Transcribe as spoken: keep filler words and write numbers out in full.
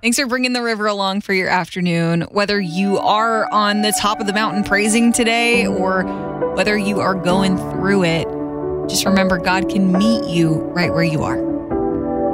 Thanks for bringing the river along for your afternoon. Whether you are on the top of the mountain praising today or whether you are going through it, just remember God can meet you right where you are.